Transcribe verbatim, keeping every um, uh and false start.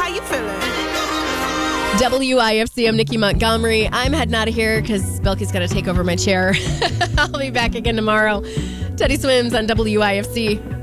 How you feeling? W I F C, I'm Nikki Montgomery. I'm heading out of here because Belky's got to take over my chair. I'll be back again tomorrow. Teddy Swims on W I F C.